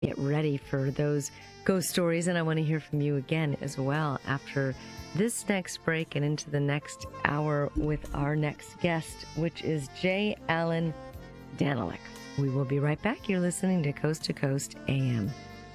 get ready for those ghost stories, and I want to hear from you again as well after this next break and into the next hour with our next guest, which is J. Allen Daniluk. We will be right back. You're listening to Coast AM.